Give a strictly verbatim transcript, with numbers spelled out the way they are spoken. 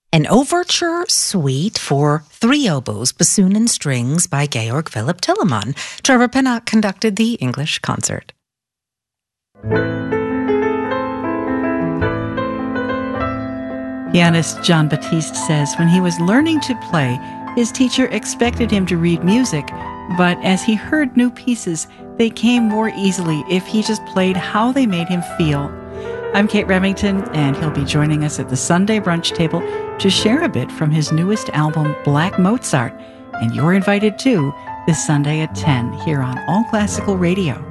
An overture suite for three oboes, bassoon and strings by Georg Philipp Telemann. Trevor Pinnock conducted the English concert. Pianist Jon Batiste says when he was learning to play, his teacher expected him to read music, but as he heard new pieces, they came more easily if he just played how they made him feel. I'm Kate Remington, and he'll be joining us at the Sunday brunch table to share a bit from his newest album, Black Mozart. And you're invited too this Sunday at ten here on All Classical Radio.